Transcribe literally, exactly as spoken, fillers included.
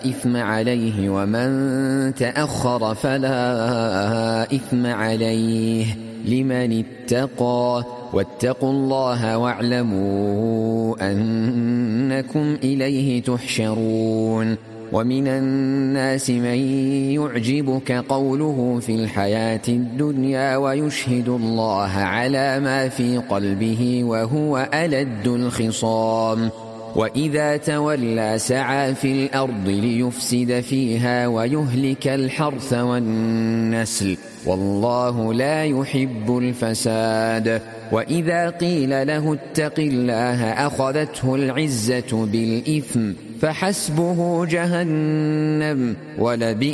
إثم عليه ومن تأخر فلا إثم عليه لمن اتقى واتقوا الله واعلموا أنكم إليه تحشرون. ومن الناس من يعجبك قوله في الحياة الدنيا ويشهد الله على ما في قلبه وهو ألد الخصام وإذا تولى سعى في الأرض ليفسد فيها ويهلك الحرث والنسل والله لا يحب الفساد. وإذا قيل له اتق الله أخذته العزة بالإثم فحسبه جهنم ولبئس